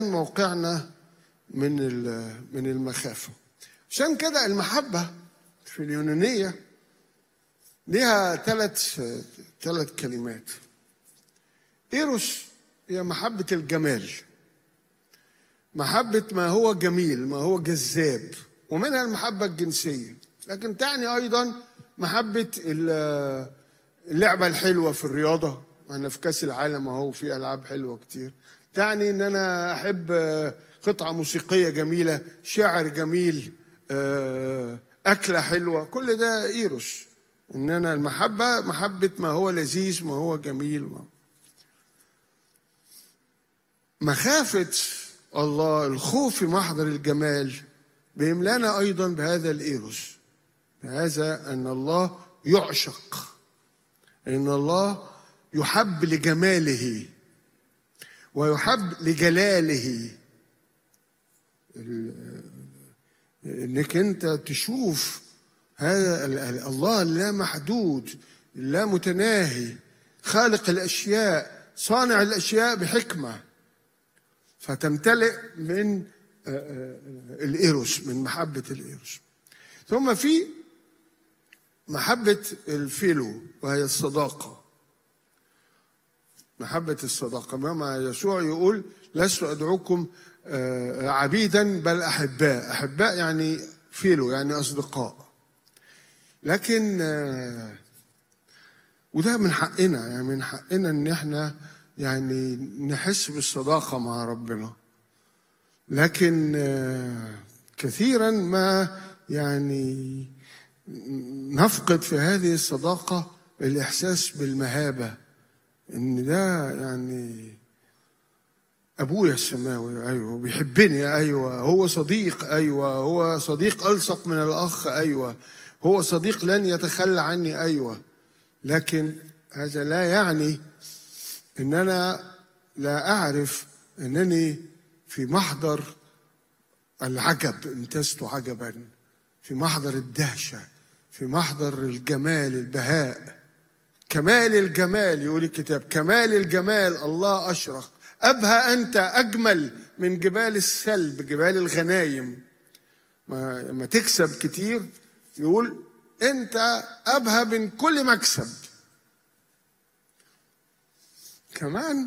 موقعنا من المخافة. عشان كده المحبة في اليونانية ليها ثلاث كلمات. إيروس هي محبة الجمال، محبة ما هو جميل، ما هو جذاب، ومنها المحبة الجنسية، لكن تعني أيضا محبة اللعبة الحلوة في الرياضة. أنا في كأس العالم أهو في ألعاب حلوة كتير، تعني إن أنا أحب قطعة موسيقية جميلة، شعر جميل، أكلة حلوة، كل ده إيروس. إن أنا المحبة محبة ما هو لذيذ، ما هو جميل. مخافة الله، الخوف في محضر الجمال، بيملانا أيضا بهذا الإيروس، بهذا أن الله يعشق، أن الله يحب لجماله ويحب لجلاله. انك انت تشوف هذا الله اللا محدود، اللا متناهي، خالق الاشياء، صانع الاشياء بحكمه، فتمتلئ من الايروس، من محبه الايروس. ثم في محبه الفيلو، وهي الصداقه، محبة الصداقة. مع يسوع يقول: لست أدعوكم عبيدا بل أحباء. أحباء يعني فيلو، يعني أصدقاء. لكن وده من حقنا، يعني من حقنا إن احنا يعني نحس بالصداقة مع ربنا. لكن كثيرا ما يعني نفقد في هذه الصداقة الإحساس بالمهابة، إن ده يعني أبويا السماوي، أيوه بيحبني، أيوه هو صديق، أيوه هو صديق ألصق من الأخ، أيوه هو صديق لن يتخلى عني، أيوه. لكن هذا لا يعني إن أنا لا أعرف أنني في محضر العجب امتزت عجبا، في محضر الدهشة، في محضر الجمال، البهاء، كمال الجمال. يقول الكتاب: كمال الجمال الله أشرق، أبهى أنت أجمل من جبال السلب، جبال الغنايم. ما تكسب كتير يقول أنت أبهى من كل مكسب. كمان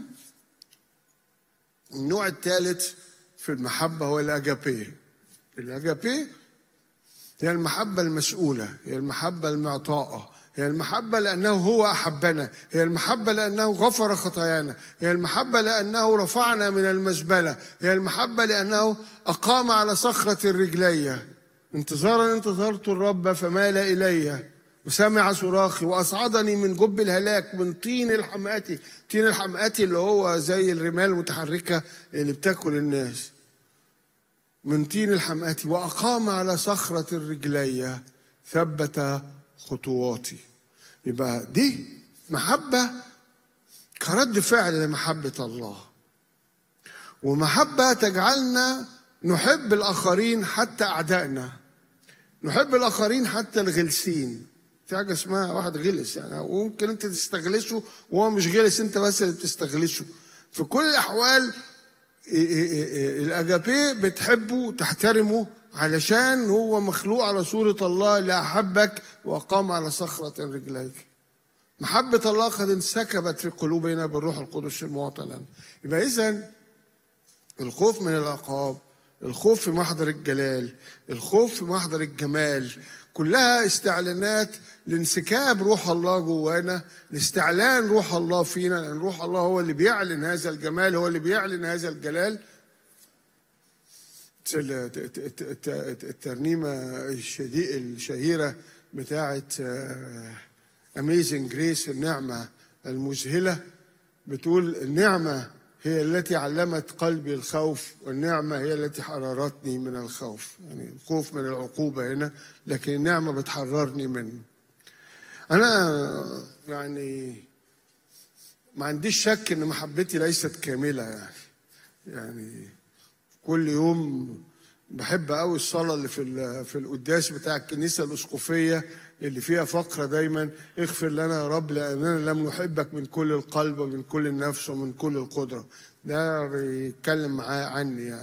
النوع الثالث في المحبة هو الأجابيه. الأجابيه هي المحبة المسؤولة، هي المحبة المعطاءة، هي المحبة لأنه هو أحبنا، هي المحبة لأنه غفر خطايانا، هي المحبة لأنه رفعنا من المزبلة، هي المحبة لأنه أقام على صخرة الرجلية. انتظارا انتظرت الرب فمال إلي وسمع صراخي وأصعدني من جب الهلاك، من طين الحمآتي. طين الحمآتي اللي هو زي الرمال المتحركة اللي بتاكل الناس. من طين الحمآتي وأقام على صخرة الرجلية، ثبت خطواتي. يبقى دي محبة كرد فعل لمحبة الله، ومحبة تجعلنا نحب الآخرين حتى أعدائنا، نحب الآخرين حتى الغلسين. في حاجة اسمها واحد غلس، يعني وممكن أنت تستغلسه وهو مش غلس، أنت بس اللي بتستغلسه. في كل الأحوال الأجابيه بتحبه تحترمه، علشان هو مخلوق على صورة الله اللي أحبك وقام على صخرة رجليك. محبة الله قد انسكبت في قلوبنا بالروح القدس المعطى لنا. يبقى إذن الخوف من العقاب، الخوف في محضر الجلال، الخوف في محضر الجمال، كلها استعلانات لانسكاب روح الله جوانا، لاستعلان روح الله فينا، لأن روح الله هو اللي بيعلن هذا الجمال، هو اللي بيعلن هذا الجلال. الترنيمة الشهيرة بتاعت Amazing Grace، النعمة المذهلة، بتقول: النعمة هي التي علمت قلبي الخوف، والنعمة هي التي حررتني من الخوف. يعني الخوف من العقوبة هنا، لكن النعمة بتحررني منه. أنا يعني ما عنديش شك إن محبتي ليست كاملة، يعني كل يوم بحب قوي الصلاة اللي في القداس بتاع الكنيسة الأسقفية، اللي فيها فقرة دايما: اغفر لنا يا رب لأننا لم نحبك من كل القلب ومن كل النفس ومن كل القدرة. ده بيتكلم معاه عني يعني.